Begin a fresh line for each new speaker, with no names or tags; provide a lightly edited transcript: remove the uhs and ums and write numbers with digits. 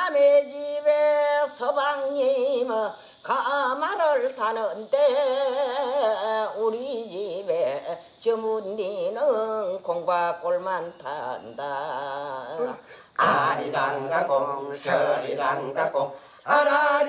남의 집에 서방님은 가마를 타는데 우리 집에 저문니는 공과골만 탄다.
아리랑가공 서리랑가공 아라리